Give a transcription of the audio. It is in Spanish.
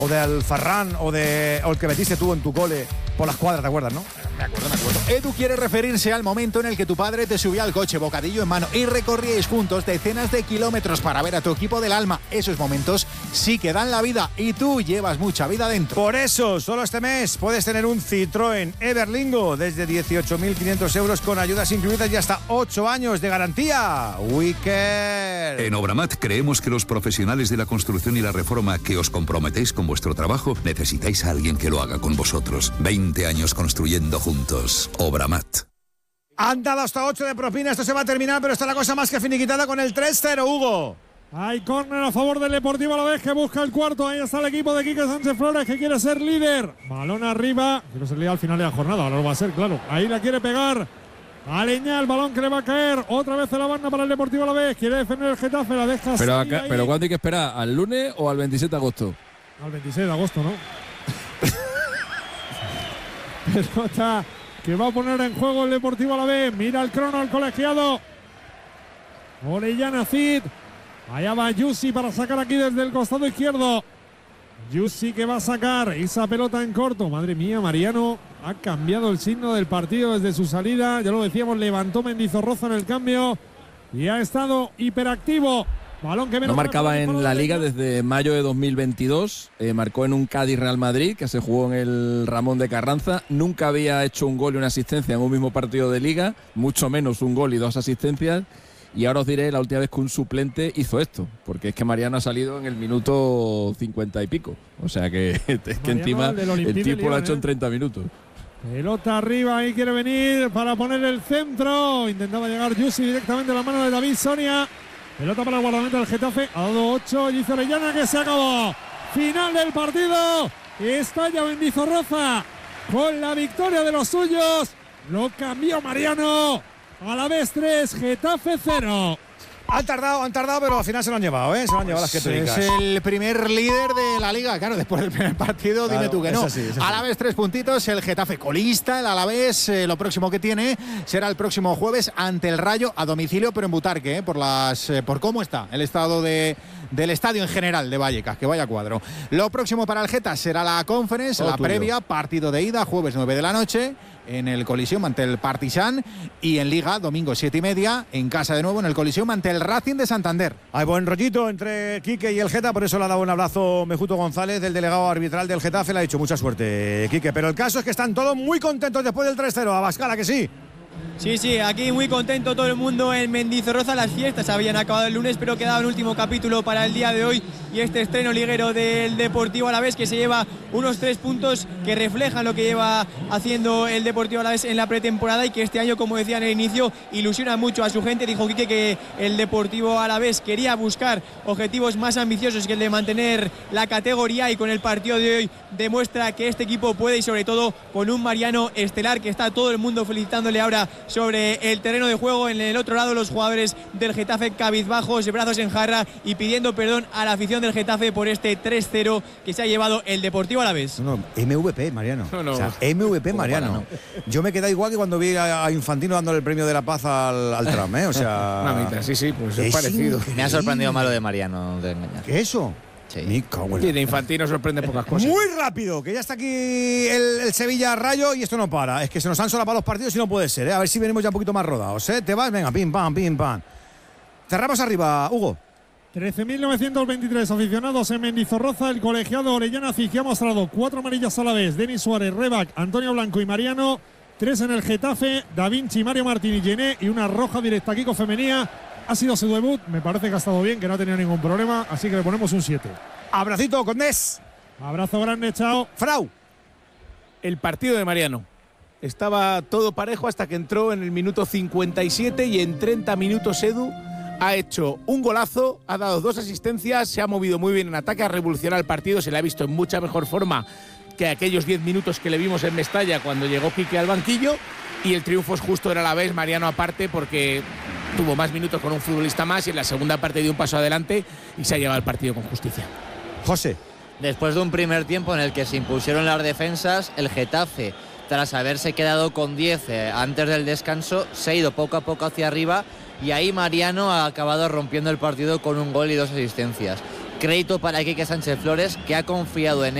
o de Alfarrán o el que metiste tú en tu cole por las cuadras, ¿te acuerdas, no? Me acuerdo. Edu quiere referirse al momento en el que tu padre te subía al coche, bocadillo en mano, y recorríais juntos decenas de kilómetros para ver a tu equipo del alma. Esos momentos sí que dan la vida y tú llevas mucha vida dentro. Por eso, solo este mes puedes tener un Citroën Everlingo desde 18.500 euros con ayudas incluidas y hasta 8 años de garantía. Wicked. En Obramat creemos que los profesionales de la construcción y la reforma que os comprometéis con vuestro trabajo necesitáis a alguien que lo haga con vosotros. 20 años construyendo juntos. Obramat. Han dado hasta 8 de propina, esto se va a terminar, pero está la cosa más que finiquitada con el 3-0, Hugo. Hay córner a favor del Deportivo Alavés que busca el cuarto. Ahí está el equipo de Quique Sánchez Flores que quiere ser líder. Balón arriba. Quiere ser líder al final de la jornada. Ahora lo va a ser, claro. Ahí la quiere pegar. Aleñá, el balón que le va a caer. Otra vez en la banda para el Deportivo Alavés. Quiere defender el Getafe. La deja. Pero ¿cuándo hay que esperar? ¿Al lunes o al 27 de agosto? Al 26 de agosto, ¿no? Pelota que va a poner en juego el Deportivo Alavés. Mira el crono al colegiado. Orellana Cid. Allá va Yusi para sacar aquí desde el costado izquierdo. Yusi que va a sacar esa pelota en corto. Madre mía, Mariano ha cambiado el signo del partido desde su salida. Ya lo decíamos, levantó Mendizorroza en el cambio y ha estado hiperactivo. Balón que no marcaba en la Liga desde mayo de 2022. Marcó en un Cádiz-Real Madrid que se jugó en el Ramón de Carranza. Nunca había hecho un gol y una asistencia en un mismo partido de Liga, mucho menos un gol y 2 asistencias. Y ahora os diré la última vez que un suplente hizo esto, porque es que Mariano ha salido en el minuto 50 y pico. O sea que es que encima el tipo lo ha hecho en 30 minutos. Pelota arriba, ahí quiere venir para poner el centro. Intentaba llegar Yusi directamente a la mano de David Soria. Pelota para el guardameta del Getafe. Ha dado 8 y dice Orellana que se acabó. Final del partido. Estalla Mendizorroza con la victoria de los suyos. Lo cambió Mariano. Alavés 3, Getafe 0. Han tardado, pero al final se lo han llevado, ¿eh? Se lo han llevado las quetricas. Es el primer líder de la Liga, claro, después del primer partido, claro, dime tú que no. Es así. Alavés 3 puntitos, el Getafe colista, el Alavés, lo próximo que tiene será el próximo jueves ante el Rayo a domicilio, pero en Butarque, ¿eh? Por cómo está el estado del estadio en general de Vallecas, que vaya cuadro. Lo próximo para el Geta será la Conference, la previa, partido de ida, jueves 9 de la noche, en el Coliseum ante el Partizan, y en Liga, domingo 7:30, en casa de nuevo en el Coliseum ante el Racing de Santander. Hay buen rollito entre Quique y el Geta, por eso le ha dado un abrazo Mejuto González, del delegado arbitral del Getafe. Le ha dicho mucha suerte, Quique, pero el caso es que están todos muy contentos después del 3-0. Abascal, ¿a que sí? Sí, aquí muy contento todo el mundo en Mendizorroza. Las fiestas habían acabado el lunes, pero quedaba un último capítulo para el día de hoy y este estreno liguero del Deportivo Alavés, que se lleva unos 3 puntos que reflejan lo que lleva haciendo el Deportivo Alavés en la pretemporada y que este año, como decía en el inicio, ilusiona mucho a su gente. Dijo Quique que el Deportivo Alavés quería buscar objetivos más ambiciosos que el de mantener la categoría, y con el partido de hoy demuestra que este equipo puede, y sobre todo con un Mariano estelar que está todo el mundo felicitándole ahora sobre el terreno de juego. En el otro lado, los jugadores del Getafe cabizbajos, brazos en jarra y pidiendo perdón a la afición del Getafe por este 3-0 que se ha llevado el Deportivo Alavés. No, MVP, Mariano. No. O sea, MVP, Mariano. Yo me quedé igual que cuando vi a Infantino dándole el premio de la paz al Trump, ¿eh? O sea, mamita, sí, pues es parecido. Increíble. Me ha sorprendido más lo de Mariano. ¿Qué eso? Sí. Y de Infantino sorprende pocas cosas. Muy rápido, que ya está aquí el Sevilla Rayo y esto no para. Es que se nos han solapado los partidos y no puede ser, ¿eh? A ver si venimos ya un poquito más rodados, ¿eh? ¿Te vas? Venga, pim, pam, pim, pam. Cerramos arriba, Hugo. 13.923 aficionados en Mendizorroza. El colegiado Orellana Cid ha mostrado 4 amarillas a la vez. Denis Suárez, Rebac, Antonio Blanco y Mariano. 3 en el Getafe, Da Vinci, Mario Martín y Gené. Y una roja directa aquí con Femenía. Ha sido su debut, me parece que ha estado bien, que no ha tenido ningún problema, así que le ponemos un 7. Abracito, Condés. Abrazo grande, chao. Frau. El partido de Mariano. Estaba todo parejo hasta que entró en el minuto 57 y en 30 minutos Edu ha hecho un golazo, ha dado 2 asistencias, se ha movido muy bien en ataque, ha revolucionado el partido, se le ha visto en mucha mejor forma que aquellos 10 minutos que le vimos en Mestalla cuando llegó Quique al banquillo, y el triunfo es justo, era a la vez, Mariano aparte, porque tuvo más minutos con un futbolista más y en la segunda parte dio un paso adelante y se ha llevado el partido con justicia. José. Después de un primer tiempo en el que se impusieron las defensas, el Getafe, tras haberse quedado con 10 antes del descanso, se ha ido poco a poco hacia arriba y ahí Mariano ha acabado rompiendo el partido con un gol y 2 asistencias. crédito para Quique Sánchez Flores, que ha confiado en él.